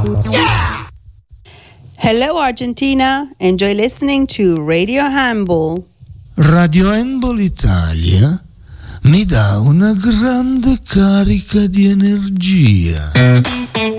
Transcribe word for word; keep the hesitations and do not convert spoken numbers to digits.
Hello Argentina, enjoy listening to Radio Handball. Radio Handball Italia mi dà una grande carica di energia.